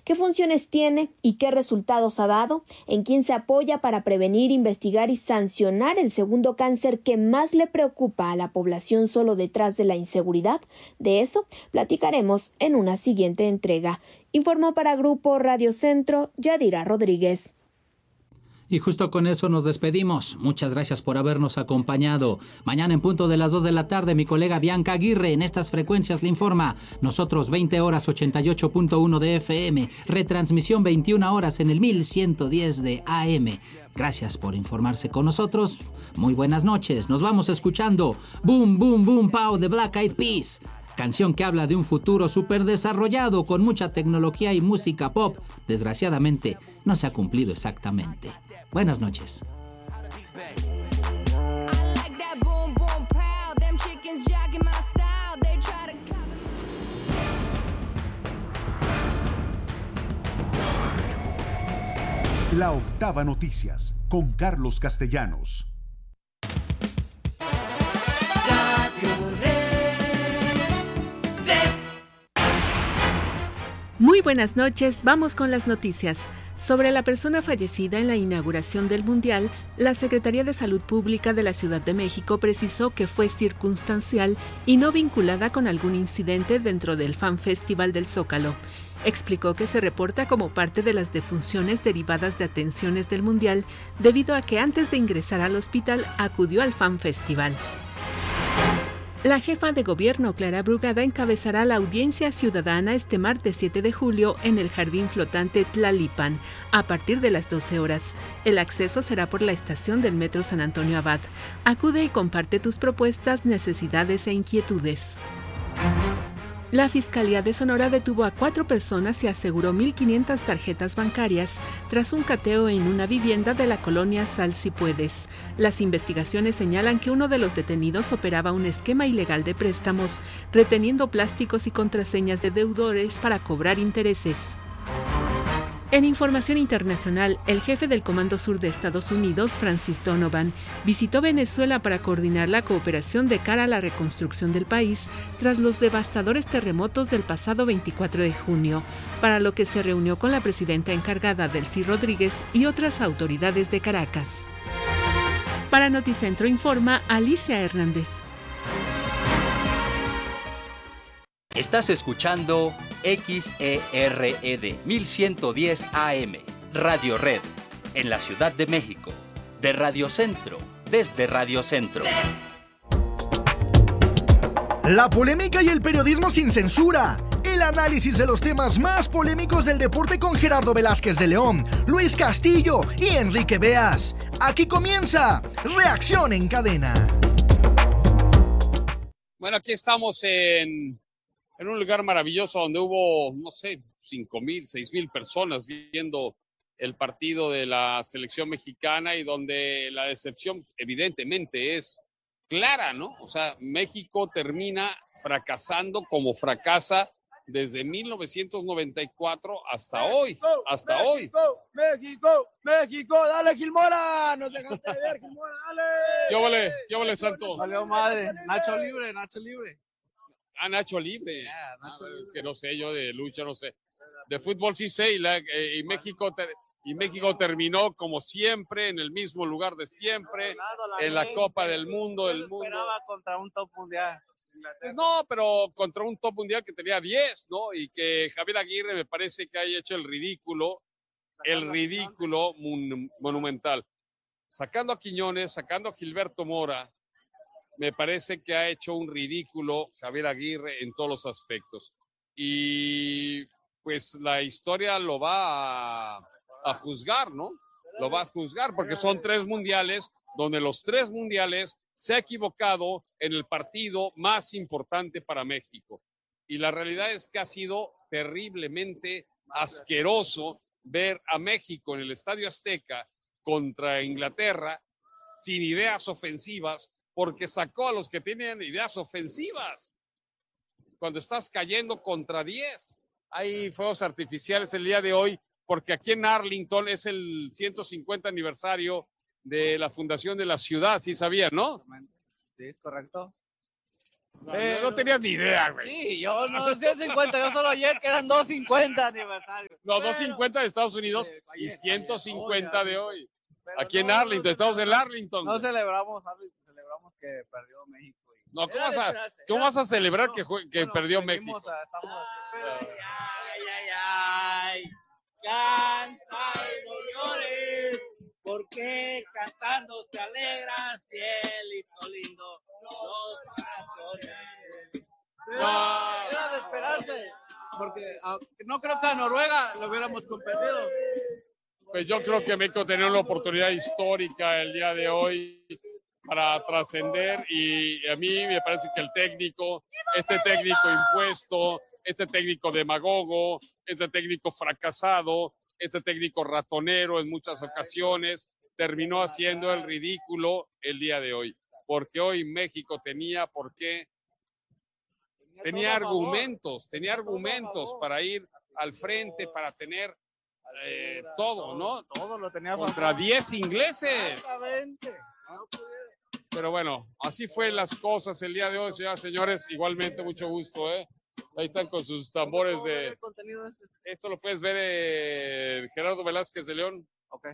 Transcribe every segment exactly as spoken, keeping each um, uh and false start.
¿Qué funciones tiene y qué resultados ha dado? ¿En quién se apoya para prevenir, investigar y sancionar el segundo cáncer que más le preocupa a la población solo detrás de la inseguridad? De eso platicaremos en una siguiente entrega. Informó para Grupo Radio Centro, Yadira Rodríguez. Y justo con eso nos despedimos. Muchas gracias por habernos acompañado. Mañana en punto de las dos de la tarde, mi colega Bianca Aguirre en estas frecuencias le informa. Nosotros veinte horas ochenta y ocho punto uno de F M, retransmisión veintiuna horas en el mil ciento diez de A M. Gracias por informarse con nosotros. Muy buenas noches. Nos vamos escuchando Boom Boom Boom Pow de Black Eyed Peas. Canción que habla de un futuro súper desarrollado con mucha tecnología y música pop. Desgraciadamente, no se ha cumplido exactamente. Buenas noches. La Octava Noticias, con Carlos Castellanos. Muy buenas noches, vamos con las noticias. Sobre la persona fallecida en la inauguración del Mundial, la Secretaría de Salud Pública de la Ciudad de México precisó que fue circunstancial y no vinculada con algún incidente dentro del Fan Festival del Zócalo. Explicó que se reporta como parte de las defunciones derivadas de atenciones del Mundial debido a que antes de ingresar al hospital acudió al Fan Festival. La jefa de gobierno, Clara Brugada, encabezará la audiencia ciudadana este martes siete de julio en el Jardín Flotante Tlalipan, a partir de las doce horas. El acceso será por la estación del Metro San Antonio Abad. Acude y comparte tus propuestas, necesidades e inquietudes. La Fiscalía de Sonora detuvo a cuatro personas y aseguró mil quinientas tarjetas bancarias tras un cateo en una vivienda de la colonia Sal Si Puedes. Las investigaciones señalan que uno de los detenidos operaba un esquema ilegal de préstamos, reteniendo plásticos y contraseñas de deudores para cobrar intereses. En información internacional, el jefe del Comando Sur de Estados Unidos, Francis Donovan, visitó Venezuela para coordinar la cooperación de cara a la reconstrucción del país tras los devastadores terremotos del pasado veinticuatro de junio, para lo que se reunió con la presidenta encargada, Delcy Rodríguez, y otras autoridades de Caracas. Para Noticentro informa Alicia Hernández. Estás escuchando X E R E D mil ciento diez A M, Radio Red, en la Ciudad de México, de Radio Centro, desde Radio Centro. La polémica y el periodismo sin censura. El análisis de los temas más polémicos del deporte con Gerardo Velázquez de León, Luis Castillo y Enrique Beas. Aquí comienza Reacción en Cadena. Bueno, aquí estamos en... en un lugar maravilloso donde hubo, no sé, cinco mil, seis mil personas viendo el partido de la selección mexicana y donde la decepción evidentemente es clara, ¿no? O sea, México termina fracasando como fracasa desde mil novecientos noventa y cuatro hasta México, hoy, hasta México, hoy. México, México, dale Gilmora, no te dejaste de ver, Gilmora, dale. ¿Qué ole, qué ole, Santos? Salió madre, Nacho libre, Nacho libre. Ah, Nacho libre. Yeah, Nacho ah, libre. Que no sé, yo de lucha no sé. De fútbol sí sé, y, la, eh, y, México, ter, y México terminó como siempre, en el mismo lugar de siempre, la en la gente, Copa del Mundo. Del mundo. Esperaba contra un top mundial. No, pero contra un top mundial que tenía diez, ¿no? Y que Javier Aguirre me parece que haya hecho el ridículo, el ridículo mon, monumental. Sacando a Quiñones, sacando a Gilberto Mora, me parece que ha hecho un ridículo Javier Aguirre en todos los aspectos. Y pues la historia lo va a, a juzgar, ¿no? Lo va a juzgar porque son tres mundiales donde los tres mundiales se ha equivocado en el partido más importante para México. Y la realidad es que ha sido terriblemente asqueroso ver a México en el Estadio Azteca contra Inglaterra sin ideas ofensivas, porque sacó a los que tenían ideas ofensivas. Cuando estás cayendo contra diez, hay fuegos artificiales el día de hoy, porque aquí en Arlington es el ciento cincuenta aniversario de la fundación de la ciudad, ¿sí sabían, no? Sí, es correcto. No, eh, no tenías ni idea, güey. Sí, yo no, ciento cincuenta, yo solo ayer que eran doscientos cincuenta aniversario. No, doscientos cincuenta de Estados Unidos eh, y ciento cincuenta de hoy. Aquí en Arlington, estamos en Arlington. No celebramos Arlington, celebramos que perdió México. No, ¿cómo vas a, ¿cómo vas a celebrar que, que bueno, perdió México? A, estamos así, ay, ay, ay, canta y no llores, porque cantando te alegras, cielito lindo, los corazones. No. Era de esperarse, porque no creo que a Noruega lo hubiéramos competido. Pues yo creo que México tenía una oportunidad histórica el día de hoy para trascender, y a mí me parece que el técnico, este técnico impuesto, este técnico demagogo, este técnico fracasado, este técnico ratonero en muchas ocasiones, terminó haciendo el ridículo el día de hoy, porque hoy México tenía por qué, tenía argumentos, tenía argumentos para ir al frente, para tener eh, todo, ¿no? Todo lo tenía contra diez ingleses. Exactamente. Pero bueno, así fue las cosas el día de hoy, señoras y señores. Igualmente, mucho gusto, ¿eh? Ahí están con sus tambores de... Esto lo puedes ver eh, Gerardo Velázquez de León. Ok.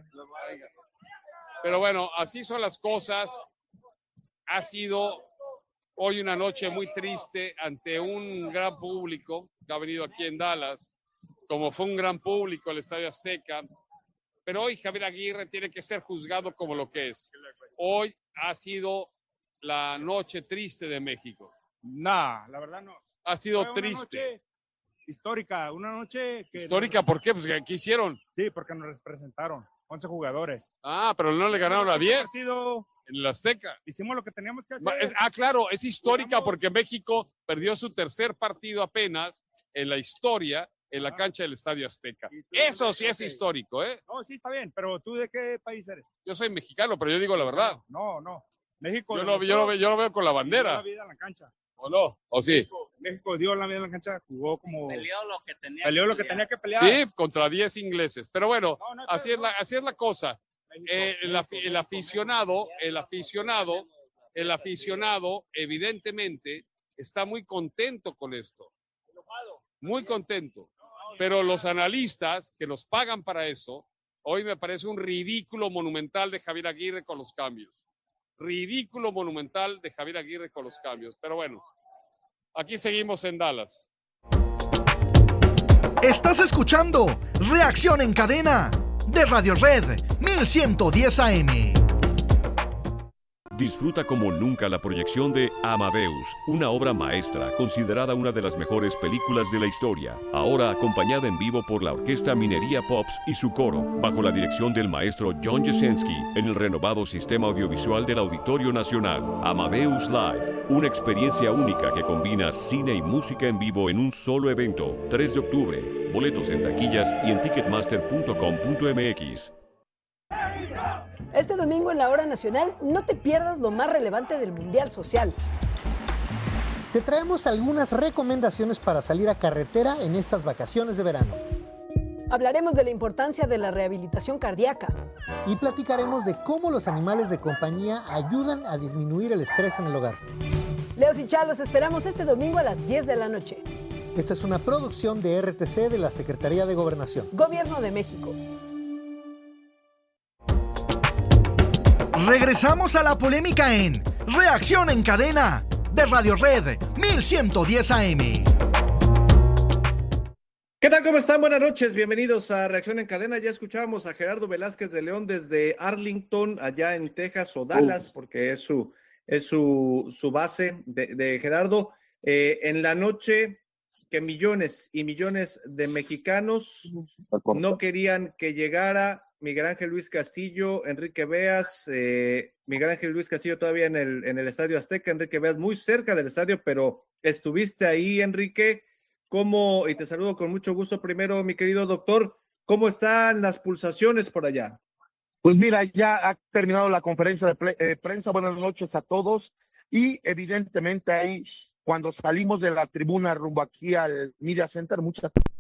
Pero bueno, así son las cosas. Ha sido hoy una noche muy triste ante un gran público que ha venido aquí en Dallas, como fue un gran público el Estadio Azteca. Pero hoy Javier Aguirre tiene que ser juzgado como lo que es. Hoy ha sido la noche triste de México. No, la verdad no. Ha sido Fue una triste. Noche histórica, una noche que... ¿Histórica nos... por qué? Pues ¿qué hicieron? Sí, porque nos representaron, once jugadores. Ah, pero no le ganaron a diez. Partido... En el Azteca. Hicimos lo que teníamos que hacer. Es, ah, claro, es histórica porque México perdió su tercer partido apenas en la historia en la cancha del Estadio Azteca. Eso sí es histórico, ¿eh? No, sí está bien, pero ¿tú de qué país eres? Yo soy mexicano, pero yo digo la verdad. No, no. México. Yo lo, yo lo, yo lo veo con la bandera. Dio la vida en la cancha. ¿O no? ¿O sí? México, México dio la vida en la cancha, jugó como... Peleó lo que tenía, peleó que, lo que tenía que pelear. Sí, contra diez ingleses. Pero bueno, no, no, así, pero, es la, así es la cosa. México, eh, el, México, el aficionado, el aficionado, el aficionado, evidentemente, está muy contento con esto. Muy contento. Pero los analistas que nos pagan para eso, hoy me parece un ridículo monumental de Javier Aguirre con los cambios. Ridículo monumental de Javier Aguirre con los cambios. Pero bueno, aquí seguimos en Dallas. Estás escuchando Reacción en Cadena de Radio Red mil ciento diez A M. Disfruta como nunca la proyección de Amadeus, una obra maestra considerada una de las mejores películas de la historia, ahora acompañada en vivo por la Orquesta Minería Pops y su coro, bajo la dirección del maestro John Jasenski, en el renovado sistema audiovisual del Auditorio Nacional. Amadeus Live, una experiencia única que combina cine y música en vivo en un solo evento. tres de octubre, boletos en taquillas y en ticketmaster punto com punto m x. Este domingo en la Hora Nacional no te pierdas lo más relevante del Mundial Social. Te traemos algunas recomendaciones para salir a carretera en estas vacaciones de verano. Hablaremos de la importancia de la rehabilitación cardíaca. Y platicaremos de cómo los animales de compañía ayudan a disminuir el estrés en el hogar. Leos y Chá, los esperamos este domingo a las diez de la noche. Esta es una producción de R T C de la Secretaría de Gobernación. Gobierno de México. Regresamos a la polémica en Reacción en Cadena de Radio Red mil ciento diez A M. ¿Qué tal? ¿Cómo están? Buenas noches. Bienvenidos a Reacción en Cadena. Ya escuchábamos a Gerardo Velázquez de León desde Arlington, allá en Texas o Dallas, porque es su, es su, su base de, de Gerardo. Eh, en la noche que millones y millones de mexicanos no querían que llegara Miguel Ángel Luis Castillo, Enrique Beas, eh, Miguel Ángel Luis Castillo todavía en el, en el Estadio Azteca, Enrique Beas muy cerca del estadio, pero estuviste ahí, Enrique. ¿Cómo? Y te saludo con mucho gusto primero, mi querido doctor. ¿Cómo están las pulsaciones por allá? Pues mira, ya ha terminado la conferencia de pre- eh, prensa. Buenas noches a todos. Y evidentemente ahí, cuando salimos de la tribuna rumbo aquí al Media Center, muchas